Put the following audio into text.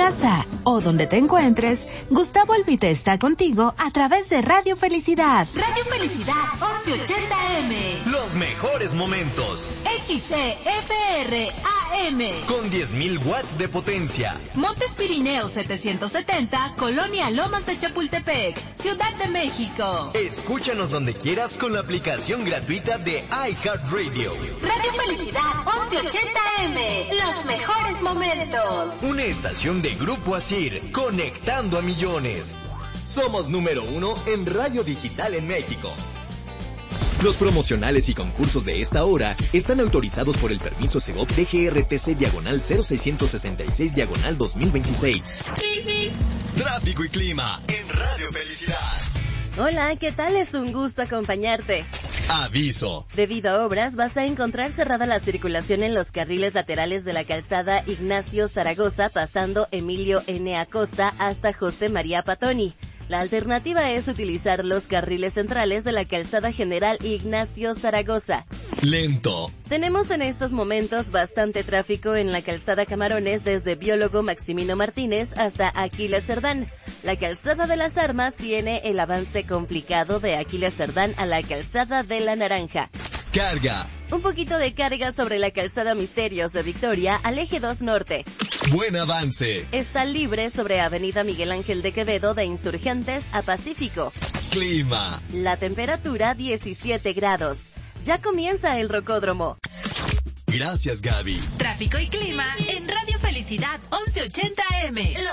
casa o donde te encuentres, Gustavo Albite está contigo a través de Radio Felicidad. Radio Felicidad 1180M. Los mejores momentos. XCFR AM. Con 10,000 watts de potencia. Montes Pirineos 770, Colonia Lomas de Chapultepec, Ciudad de México. Escúchanos donde quieras con la aplicación gratuita de iHeartRadio. Radio Felicidad 1180M. Los mejores momentos. Una estación de Grupo Asir, conectando a millones. Somos número 1 en radio digital en México. Los promocionales y concursos de esta hora están autorizados por el permiso Segov DGRTC/0666/2026. Tráfico y clima en Radio Felicidad. Hola, ¿qué tal? Es un gusto acompañarte. Aviso. Debido a obras, vas a encontrar cerrada la circulación en los carriles laterales de la calzada Ignacio Zaragoza, pasando Emilio N. Acosta hasta José María Patoni. La alternativa es utilizar los carriles centrales de la calzada General Ignacio Zaragoza. Lento. Tenemos en estos momentos bastante tráfico en la calzada Camarones desde Biólogo Maximino Martínez hasta Aquiles Cerdán. La calzada de las Armas tiene el avance complicado de Aquiles Cerdán a la calzada de la Naranja. Carga. Un poquito de carga sobre la calzada Misterios de Victoria al eje 2 Norte. Buen avance. Está libre sobre Avenida Miguel Ángel de Quevedo de Insurgentes a Pacífico. Clima. La temperatura 17 grados. Ya comienza el rocódromo. Gracias, Gaby. Tráfico y clima en Radio Felicidad 1180M.